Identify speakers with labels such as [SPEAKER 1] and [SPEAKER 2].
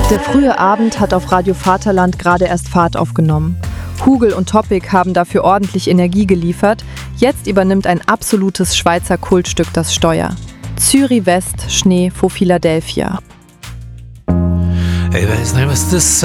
[SPEAKER 1] Der frühe Abend hat auf Radio Vaterland gerade erst Fahrt aufgenommen. Hugel und Topic haben dafür ordentlich Energie geliefert. Jetzt übernimmt ein absolutes Schweizer Kultstück das Steuer. Zürich West, Schnee vor Philadelphia.
[SPEAKER 2] Ich weiß nicht, was das